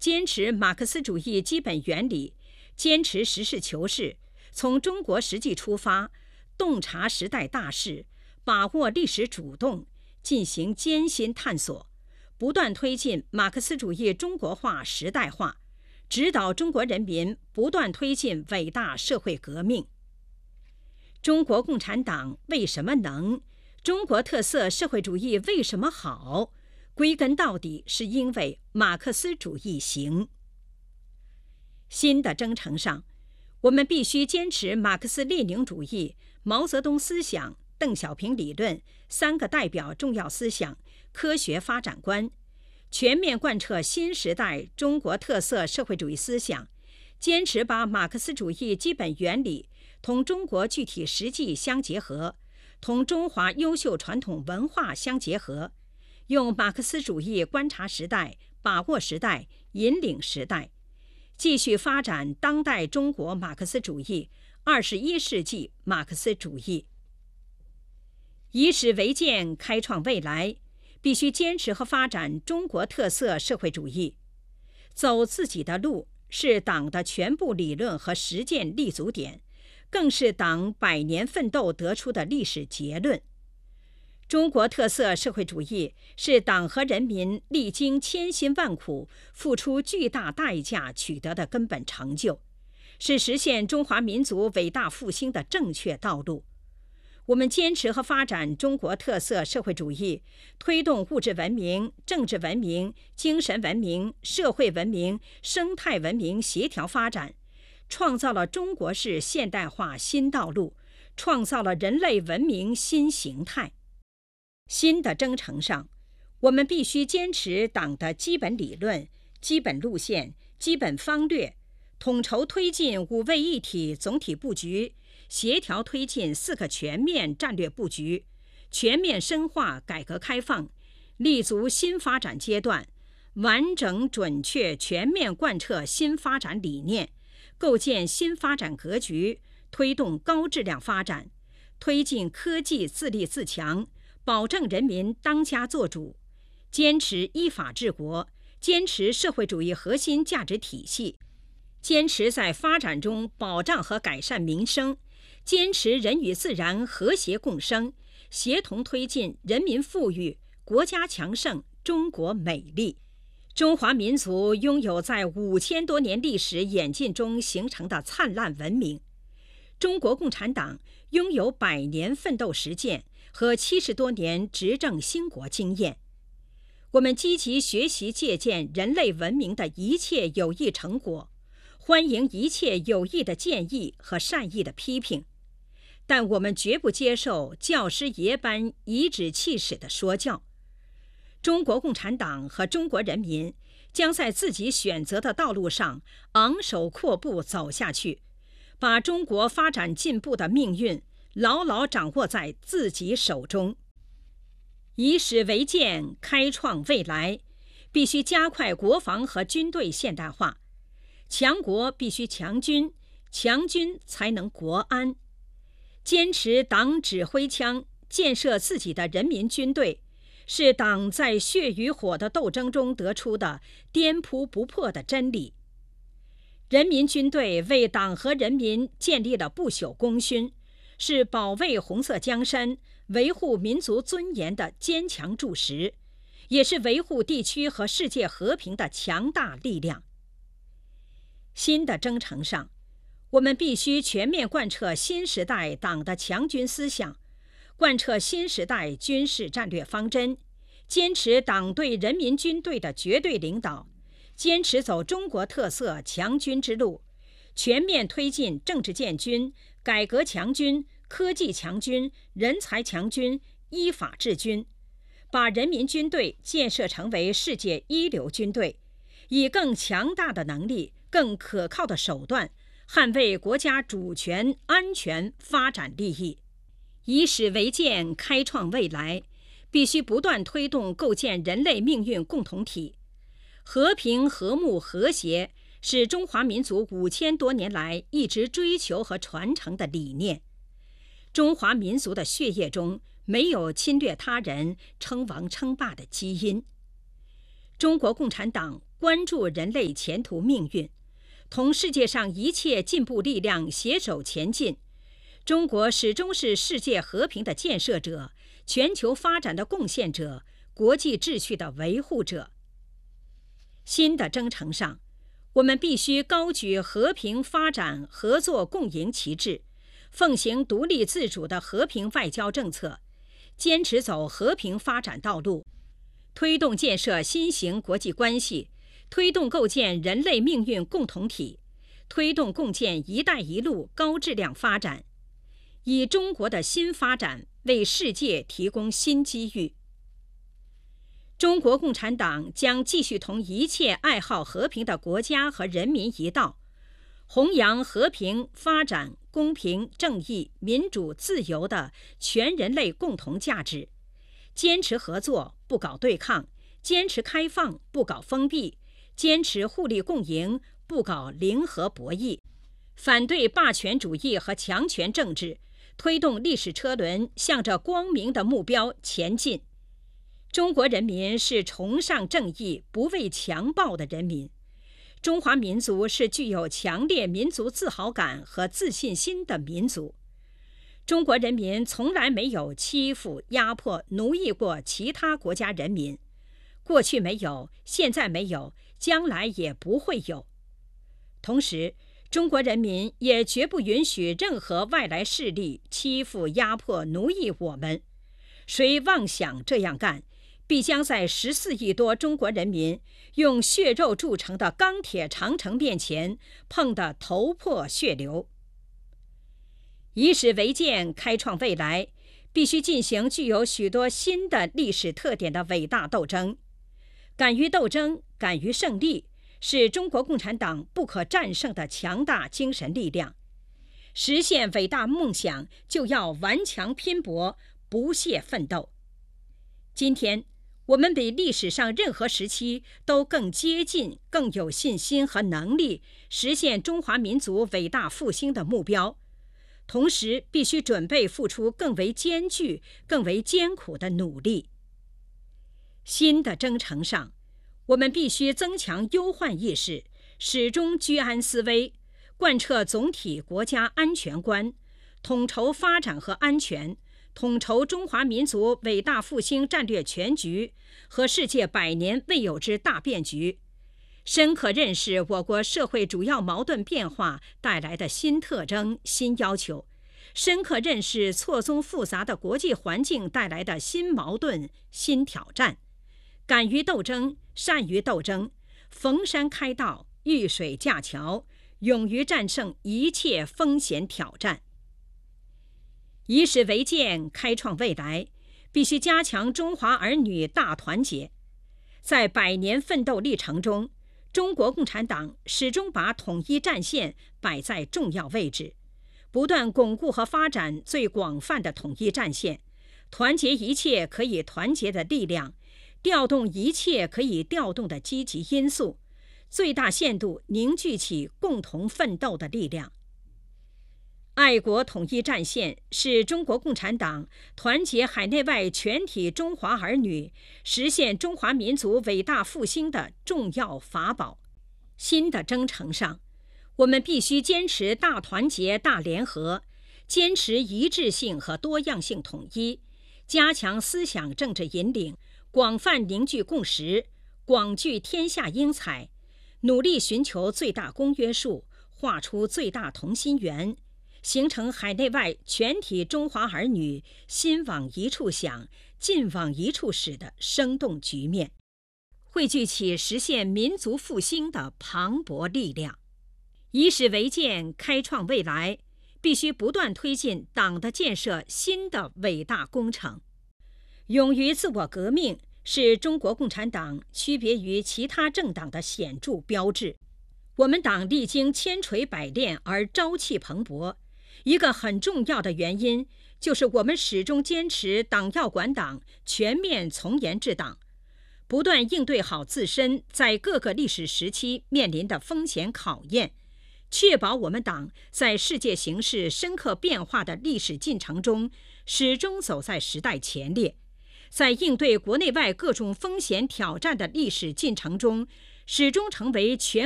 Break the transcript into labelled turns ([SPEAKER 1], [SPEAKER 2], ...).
[SPEAKER 1] 坚持马克思主义基本原理，坚持实事求是，从中国实际出发，洞察时代大势，把握历史主动，进行艰辛探索，不断推进马克思主义中国化时代化，指导中国人民不断推进伟大社会革命。中国共产党为什么能？中国特色社会主义为什么好？归根到底是因为马克思主义行。新的征程上，我们必须坚持马克思列宁主义、毛泽东思想、邓小平理论三个代表重要思想、科学发展观，全面贯彻新时代中国特色社会主义思想，坚持把马克思主义基本原理同中国具体实际相结合，同中华优秀传统文化相结合，用马克思主义观察时代、把握时代、引领时代，继续发展当代中国马克思主义、21世纪马克思主义。以史为鉴，开创未来，必须坚持和发展中国特色社会主义。走自己的路是党的全部理论和实践立足点，更是党100年奋斗得出的历史结论。中国特色社会主义是党和人民历经千辛万苦、付出巨大代价取得的根本成就，是实现中华民族伟大复兴的正确道路。我们坚持和发展中国特色社会主义，推动物质文明、政治文明、精神文明、社会文明、生态文明协调发展，创造了中国式现代化新道路，创造了人类文明新形态。新的征程上，我们必须坚持党的基本理论、基本路线、基本方略，统筹推进5位一体总体布局，协调推进4个全面战略布局，全面深化改革开放，立足新发展阶段，完整准确全面贯彻新发展理念，构建新发展格局，推动高质量发展，推进科技自立自强，保证人民当家作主，坚持依法治国，坚持社会主义核心价值体系，坚持在发展中保障和改善民生，坚持人与自然和谐共生，协同推进人民富裕、国家强盛、中国美丽。中华民族拥有在5000多年历史演进中形成的灿烂文明，中国共产党拥有100年奋斗实践和70多年执政兴国经验。我们积极学习借鉴人类文明的一切有益成果，欢迎一切有益的建议和善意的批评，但我们绝不接受教师爷般颐指气使的说教。中国共产党和中国人民将在自己选择的道路上昂首阔步走下去，把中国发展进步的命运牢牢掌握在自己手中。以史为鉴，开创未来，必须加快国防和军队现代化。强国必须强军，强军才能国安。坚持党指挥枪，建设自己的人民军队，是党在血与火的斗争中得出的颠扑不破的真理。人民军队为党和人民建立了不朽功勋，是保卫红色江山、维护民族尊严的坚强柱石，也是维护地区和世界和平的强大力量。新的征程上，我们必须全面贯彻新时代党的强军思想，贯彻新时代军事战略方针，坚持党对人民军队的绝对领导，坚持走中国特色强军之路，全面推进政治建军、改革强军、科技强军、人才强军、依法治军，把人民军队建设成为世界一流军队，以更强大的能力、更可靠的手段捍卫国家主权、安全、发展利益。以史为鉴，开创未来，必须不断推动构建人类命运共同体。和平、和睦、和谐是中华民族5000多年来一直追求和传承的理念。中华民族的血液中没有侵略他人、称王称霸的基因。中国共产党关注人类前途命运，同世界上一切进步力量携手前进。中国始终是世界和平的建设者、全球发展的贡献者、国际秩序的维护者。新的征程上，我们必须高举和平发展、合作共赢旗帜，奉行独立自主的和平外交政策，坚持走和平发展道路，推动建设新型国际关系，推动构建人类命运共同体，推动共建“一带一路”高质量发展，以中国的新发展为世界提供新机遇。中国共产党将继续同一切爱好和平的国家和人民一道，弘扬和平、发展、公平、正义、民主、自由的全人类共同价值，坚持合作，不搞对抗；坚持开放，不搞封闭；坚持互利共赢，不搞零和博弈。反对霸权主义和强权政治，推动历史车轮向着光明的目标前进。中国人民是崇尚正义、不畏强暴的人民。中华民族是具有强烈民族自豪感和自信心的民族。中国人民从来没有欺负、压迫、奴役过其他国家人民，过去没有，现在没有，将来也不会有。同时，中国人民也绝不允许任何外来势力欺负、压迫、奴役我们。谁妄想这样干，必将在14亿多中国人民用血肉铸成的钢铁长城面前碰得头破血流。以史为鉴，开创未来，必须进行具有许多新的历史特点的伟大斗争。敢于斗争，敢于胜利，是中国共产党不可战胜的强大精神力量。实现伟大梦想，就要顽强拼搏，不懈奋斗。今天，我们比历史上任何时期都更接近、更有信心和能力实现中华民族伟大复兴的目标，同时必须准备付出更为艰巨、更为艰苦的努力。新的征程上，我们必须增强忧患意识，始终居安思危，贯彻总体国家安全观，统筹发展和安全，统筹中华民族伟大复兴战略全局和世界100年未有之大变局，深刻认识我国社会主要矛盾变化带来的新特征、新要求，深刻认识错综复杂的国际环境带来的新矛盾、新挑战，敢于斗争，善于斗争，逢山开道，遇水架桥，勇于战胜一切风险挑战。以史为鉴，开创未来，必须加强中华儿女大团结。在100年奋斗历程中，中国共产党始终把统一战线摆在重要位置，不断巩固和发展最广泛的统一战线，团结一切可以团结的力量，调动一切可以调动的积极因素，最大限度凝聚起共同奋斗的力量。爱国统一战线是中国共产党团结海内外全体中华儿女，实现中华民族伟大复兴的重要法宝。新的征程上，我们必须坚持大团结、大联合，坚持一致性和多样性统一，加强思想政治引领，广泛凝聚共识，广聚天下英才，努力寻求最大公约数，画出最大同心圆，形成海内外全体中华儿女心往一处想、劲往一处使的生动局面，汇聚起实现民族复兴的磅礴力量。以史为鉴，开创未来，必须不断推进党的建设新的伟大工程。勇于自我革命是中国共产党区别于其他政党的显著标志。我们党历经千锤百炼而朝气蓬勃，一个很重要的原因就是我们始终坚持党要管党、全面从严治党，不断应对好自身在各个历史时期面临的风险考验，确保我们党在世界形势深刻变化的历史进程中始终走在时代前列，在应对国内外各种风险挑战的历史进程中始终成为全